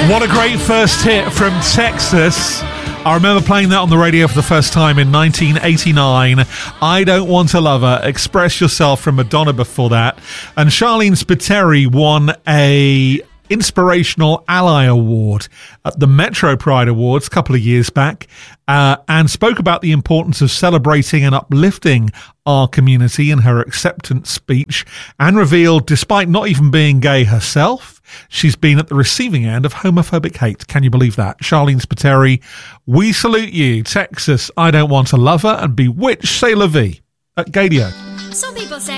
What a great first hit from Texas. I remember playing that on the radio for the first time in 1989. I Don't Want a Lover, Express Yourself from Madonna before that. And Charlene Spiteri won a Inspirational Ally Award at the Metro Pride Awards a couple of years back, and spoke about the importance of celebrating and uplifting our community in her acceptance speech, and revealed, despite not even being gay herself, she's been at the receiving end of homophobic hate. Can you believe that? Charlene Spiteri, we salute you. Texas, I Don't Want a Lover, and Bewitched, C'est La Vie at Gadio. Some people say